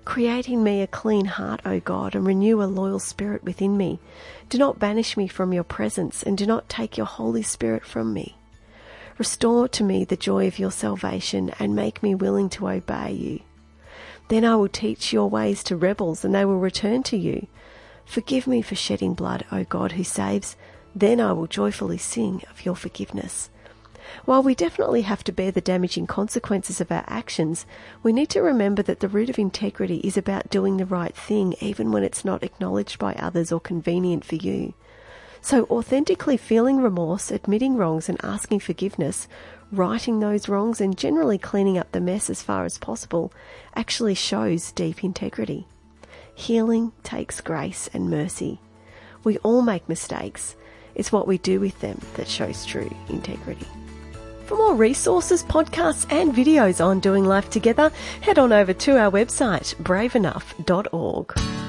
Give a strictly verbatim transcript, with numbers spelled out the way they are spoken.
Create in me a clean heart, O God, and renew a loyal spirit within me. Do not banish me from your presence, and do not take your Holy Spirit from me. Restore to me the joy of your salvation, and make me willing to obey you. Then I will teach your ways to rebels, and they will return to you. Forgive me for shedding blood, O God who saves. Then I will joyfully sing of your forgiveness. While we definitely have to bear the damaging consequences of our actions, we need to remember that the root of integrity is about doing the right thing even when it's not acknowledged by others or convenient for you. So authentically feeling remorse, admitting wrongs and asking forgiveness, righting those wrongs and generally cleaning up the mess as far as possible actually shows deep integrity. Healing takes grace and mercy. We all make mistakes. It's what we do with them that shows true integrity. For more resources, podcasts and videos on doing life together, head on over to our website, brave enough dot org.